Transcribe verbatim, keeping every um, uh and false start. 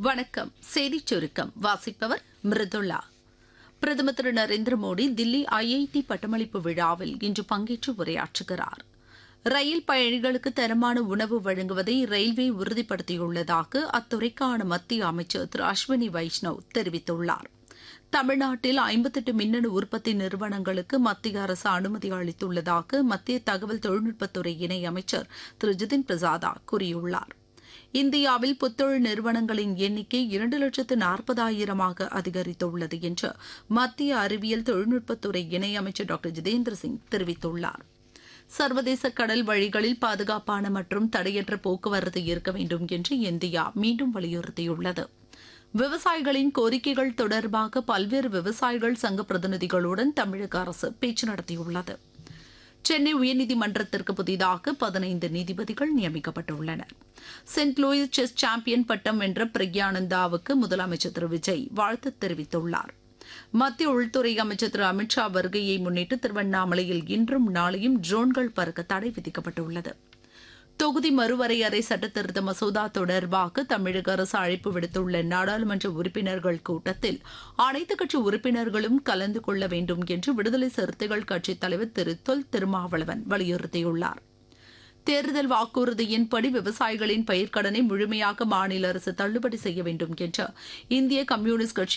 வணக்கம். செய்திச் சுருக்கம் வாசிப்பவர் மிருதுளா. பிரதமர் திரு நரேந்திர மோடி தில்லி ஐஐடி பட்டமளிப்பு விழாவில் இன்று பங்கேற்று உரையாற்றுகிறார். ரயில் பயணிகளுக்கு தரமான உணவு வழங்குவதை ரயில்வே உறுதிப்படுத்தியுள்ளதாக அத்துறைக்கான மத்திய அமைச்சர் திரு அஸ்வினி வைஷ்ணவ் தெரிவித்துள்ளார். தமிழ்நாட்டில் ஐம்பத்தெட்டு மின்னணு உற்பத்தி நிறுவனங்களுக்கு மத்திய அரசு அனுமதி அளித்துள்ளதாக மத்திய தகவல் தொழில்நுட்பத்துறை இணையமைச்சர் திரு ஜிதின் பிரசாதா கூறியுள்ளார். இந்தியாவில் புத்தொழில் நிறுவனங்களின் எண்ணிக்கை இரண்டு லட்சத்து நாற்பதாயிரமாக அதிகரித்துள்ளது என்று மத்திய அறிவியல் தொழில்நுட்பத்துறை இணையமைச்சர் டாக்டர் ஜிதேந்திர சிங் தெரிவித்துள்ளார். சர்வதேச கடல் வழிகளில் பாதுகாப்பான மற்றும் தடையற்ற போக்குவரத்து இருக்க வேண்டும் என்று இந்தியா மீண்டும் வலியுறுத்தியுள்ளது. விவசாயிகளின் கோரிக்கைகள் தொடர்பாக பல்வேறு விவசாயிகள் சங்க பிரதிநிதிகளுடன் தமிழக அரசு பேச்சு நடத்தியுள்ளது. சென்னை உயர்நீதிமன்றத்திற்கு புதிதாக பதினைந்து நீதிபதிகள் நியமிக்கப்பட்டுள்ளனர். செயின்ட் லூயிஸ் செஸ் சாம்பியன் பட்டம் வென்ற பிரக்யானந்தாவுக்கு முதலமைச்சர் திரு விஜய் வாழ்த்து தெரிவித்துள்ளார். மத்திய உள்துறை அமைச்சர் திரு அமித் ஷா வருகையை முன்னிட்டு திருவண்ணாமலையில் இன்றும் நாளையும் ட்ரோன்கள் பறக்க தடை விதிக்கப்பட்டுள்ளது. தொகுதி மறுவரையறை சட்டத்திருத்த மசோதா தொடர்பாக தமிழக அரசு அழைப்பு விடுத்துள்ள நாடாளுமன்ற உறுப்பினர்கள் கூட்டத்தில் அனைத்துக் கட்சி உறுப்பினர்களும் கலந்து கொள்ள வேண்டும் என்று விடுதலை சிறுத்தைகள் கட்சித் தலைவர் திரு தொல் திருமாவளவன் வலியுறுத்தியுள்ளார். தேர்தல் வாக்குறுதியின்படி விவசாயிகளின் பயிர்க்கடனை முழுமையாக மாநில அரசு தள்ளுபடி செய்ய வேண்டும் என்று இந்திய கம்யூனிஸ்ட் கட்சி